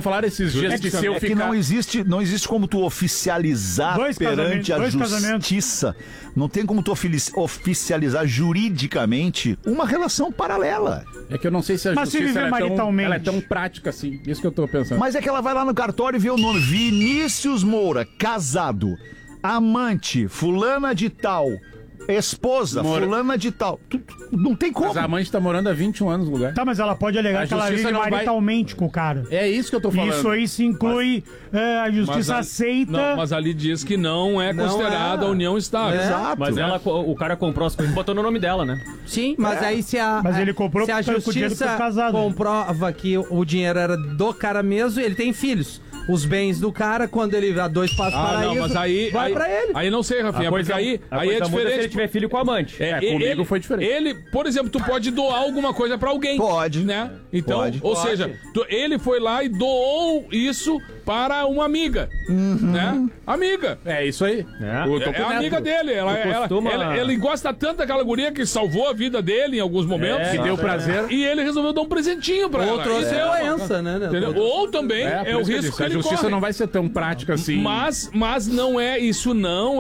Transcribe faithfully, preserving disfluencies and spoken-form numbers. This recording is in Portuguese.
falaram esses dias É que, que se eu é ficar... que não existe, não existe como tu oficializar Dois perante a dois justiça. Não tem como tu oficializar juridicamente uma relação paralela. É que eu não sei se a Mas se justiça viver ela é, tão, maritalmente. ela é tão prática assim. Isso que eu tô pensando. Mas é que ela vai lá no cartório e vê o nome. Vinícius Moura, casado, amante, fulana de tal, esposa, Moura. fulana de tal. Tu, tu, não tem como. Mas a amante tá morando há vinte e um anos no lugar. Tá, mas ela pode alegar A que ela justiça vive não vai- maritalmente com o cara. É isso que eu tô falando. Isso aí se inclui, é, a justiça Mas ali- aceita. Não, mas ali diz que não é Não considerada é. a união estável. É. Exato. Mas ela, o cara comprou as coisas e botou no nome dela, né? Sim, mas aí se a, Mas ele comprou se a com o dinheiro justiça do casado. comprova que o dinheiro era do cara mesmo, ele tem filhos. Os bens do cara, quando ele dá dois passos Ah, para não, isso, mas aí, vai aí, pra ele. aí não sei, Rafinha, A porque coisa, aí, a aí coisa é muda se ele diferente. tiver filho com a amante. É, comigo foi diferente. Ele, por exemplo, tu pode doar alguma coisa pra alguém. Pode. Né? Então, Pode. ou Pode. seja, tu- ele foi lá e doou isso para uma amiga. Uhum. Né? Amiga. É isso aí. É. Eu tô É com a neto. amiga dele. Ela, Tu ela, costuma- ela, ela gosta tanto daquela guria que salvou a vida dele em alguns momentos. É, Que deu prazer. E ele resolveu dar um presentinho pra Ou ela. trouxe Isso é uma- doença, né? né? Entendeu? Ou também É, é, por o isso que eu risco disse, que a ele justiça corre. não vai ser tão prática assim. Mas, mas não é isso não